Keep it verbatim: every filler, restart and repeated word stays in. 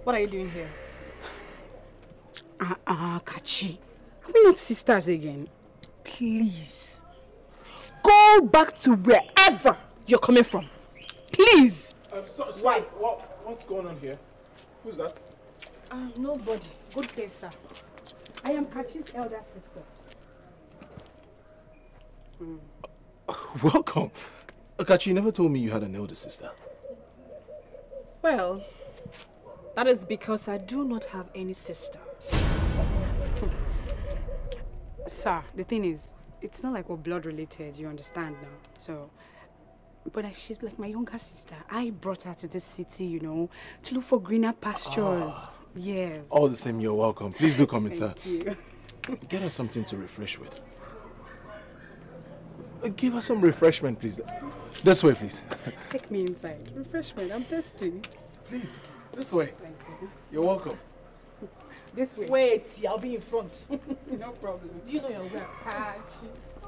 What are you doing here? Ah, uh, uh, Kachi. Are we not sisters again? Please. Go back to wherever you're coming from. Please. Um, so, sorry, what, what's going on here? Who's that? Um, nobody. Good day, sir. I am Kachi's elder sister. Mm. Welcome. Kachi, you never told me you had an elder sister. Well, that is because I do not have any sister. Sir, the thing is, it's not like we're blood related, you understand now. So, but she's like my younger sister. I brought her to this city, you know, to look for greener pastures. Ah, yes. All the same, you're welcome. Please do come inside. Thank you. Get us something to refresh with. Give us some refreshment, please. This way, please. Take me inside. Refreshment, I'm thirsty. Please, this way. Thank you. You're welcome. This way. Wait, I'll be in front. No problem. Do you know your way?